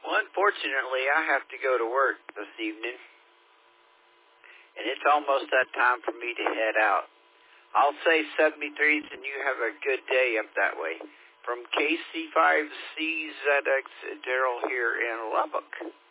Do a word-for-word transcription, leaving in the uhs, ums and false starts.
Well, unfortunately, I have to go to work this evening, and it's almost that time for me to head out. I'll say seventy-threes, and you have a good day up that way. From K C five C Z X, Daryl here in Lubbock.